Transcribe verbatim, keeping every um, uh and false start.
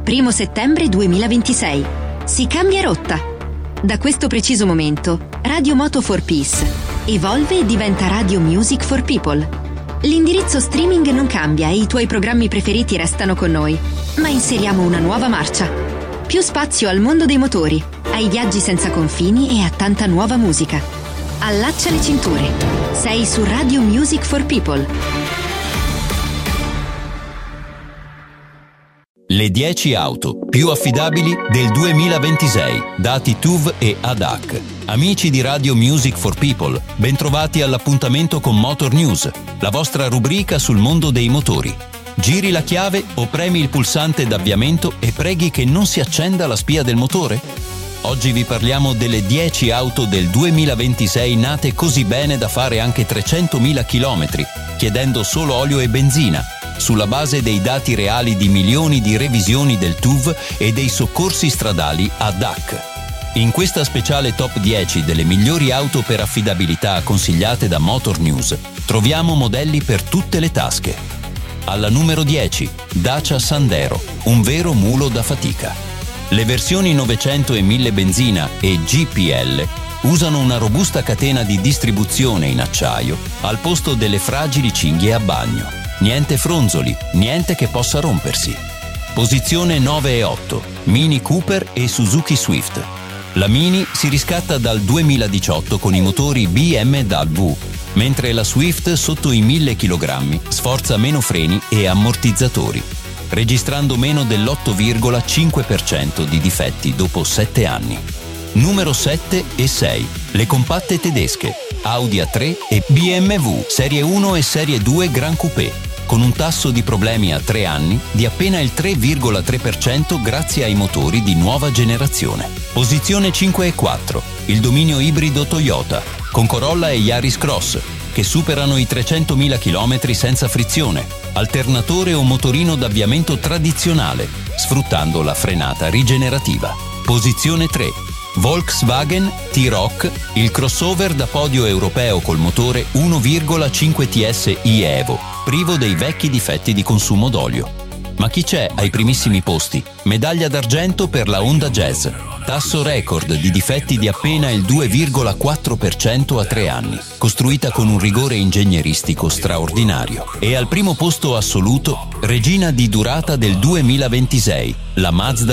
Primo settembre duemilaventisei. Si cambia rotta. Da questo preciso momento, Radio Moto for Peace evolve e diventa Radio Music for People. L'indirizzo streaming non cambia e i tuoi programmi preferiti restano con noi, ma inseriamo una nuova marcia. Più spazio al mondo dei motori, ai viaggi senza confini e a tanta nuova musica. Allaccia le cinture. Sei su Radio Music for People. Le dieci auto più affidabili del duemilaventisei, dati T U V e A D A C. Amici di Radio Music for People, bentrovati all'appuntamento con Motor News, la vostra rubrica sul mondo dei motori. Giri la chiave o premi il pulsante d'avviamento e preghi che non si accenda la spia del motore? Oggi vi parliamo delle dieci auto del duemilaventisei nate così bene da fare anche trecentomila chilometri, chiedendo solo olio e benzina, sulla base dei dati reali di milioni di revisioni del T U V e dei soccorsi stradali A D A C. In questa speciale top dieci delle migliori auto per affidabilità consigliate da Motor News, troviamo modelli per tutte le tasche. Alla numero dieci, Dacia Sandero, un vero mulo da fatica. Le versioni novecento e mille benzina e G P L usano una robusta catena di distribuzione in acciaio al posto delle fragili cinghie a bagno. Niente fronzoli, niente che possa rompersi. Posizione nove e otto, Mini Cooper e Suzuki Swift. La Mini si riscatta dal duemiladiciotto con i motori B M W, mentre la Swift sotto i mille chilogrammi sforza meno freni e ammortizzatori, registrando meno dell'otto virgola cinque per cento di difetti dopo sette anni. Numero sette e sei, le compatte tedesche, Audi A tre e B M W Serie uno e Serie due Gran Coupé, con un tasso di problemi a tre anni di appena il tre virgola tre per cento grazie ai motori di nuova generazione. Posizione cinque e quattro, il dominio ibrido Toyota, con Corolla e Yaris Cross, che superano i trecentomila chilometri senza frizione, alternatore o motorino d'avviamento tradizionale, sfruttando la frenata rigenerativa. Posizione tre, Volkswagen T-Roc, il crossover da podio europeo col motore uno virgola cinque T S I Evo, privo dei vecchi difetti di consumo d'olio. Ma chi c'è ai primissimi posti? Medaglia d'argento per la Honda Jazz, tasso record di difetti di appena il due virgola quattro per cento a tre anni, costruita con un rigore ingegneristico straordinario. E al primo posto assoluto, regina di durata del duemilaventisei, la Mazda